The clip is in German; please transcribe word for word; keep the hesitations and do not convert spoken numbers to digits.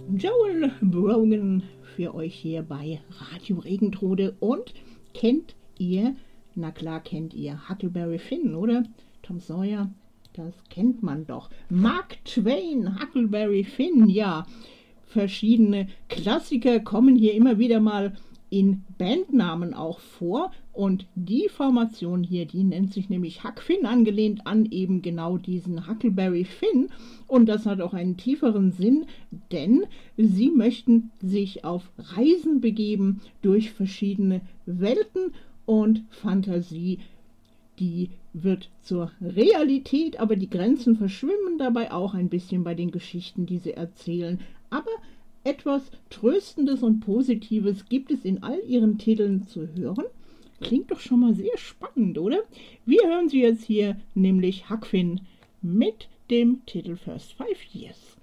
Joel Brogan für euch hier bei Radio Regentrode. Und kennt ihr, na klar kennt ihr Huckleberry Finn, oder? Tom Sawyer, das kennt man doch. Mark Twain, Huckleberry Finn, ja. Verschiedene Klassiker kommen hier immer wieder mal in Bandnamen auch vor. Und die Formation hier, die nennt sich nämlich Huck Finn, angelehnt an eben genau diesen Huckleberry Finn. Und das hat auch einen tieferen Sinn, denn sie möchten sich auf Reisen begeben durch verschiedene Welten, und Fantasie, die wird zur Realität, aber die Grenzen verschwimmen dabei auch ein bisschen bei den Geschichten, die sie erzählen. Aber etwas Tröstendes und Positives gibt es in all ihren Titeln zu hören. Klingt doch schon mal sehr spannend, oder? Wir hören sie jetzt hier, nämlich Huck Finn mit dem Titel First Five Years.